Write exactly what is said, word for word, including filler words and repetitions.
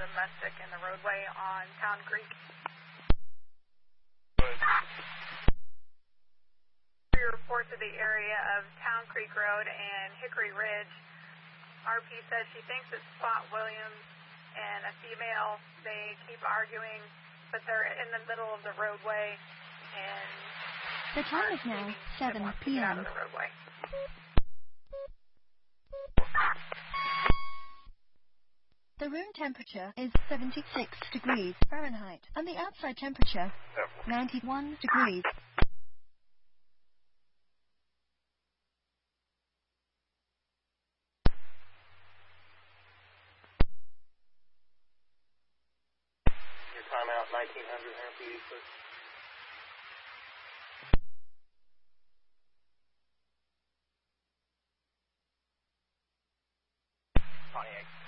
domestic in the roadway on Town Creek. Report to the area of Town Creek Road and Hickory Ridge. R P says she thinks it's Spot Williams and a female. They keep arguing, but they're in the middle of the roadway, and the time is now seven p m Out of the roadway. The room temperature is seventy-six degrees Fahrenheit, and the outside temperature ninety-one degrees. Timeout nineteen hundred R P E, please. Pontiac.